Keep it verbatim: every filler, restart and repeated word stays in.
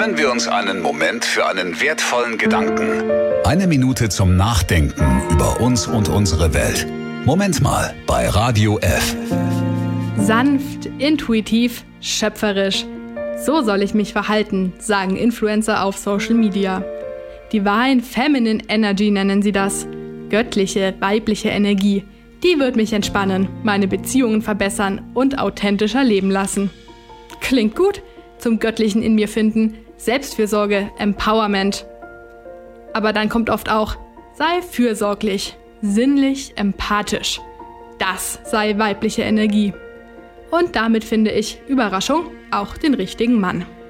Nehmen wir uns einen Moment für einen wertvollen Gedanken. Eine Minute zum Nachdenken über uns und unsere Welt. Moment mal bei Radio F. Sanft, intuitiv, schöpferisch. So soll ich mich verhalten, sagen Influencer auf Social Media. Divine Feminine Energy nennen sie das. Göttliche, weibliche Energie. Die wird mich entspannen, meine Beziehungen verbessern und authentischer leben lassen. Klingt gut. Zum Göttlichen in mir finden, Selbstfürsorge, Empowerment. Aber dann kommt oft auch, sei fürsorglich, sinnlich, empathisch. Das sei weibliche Energie. Und damit finde ich, Überraschung, auch den richtigen Mann.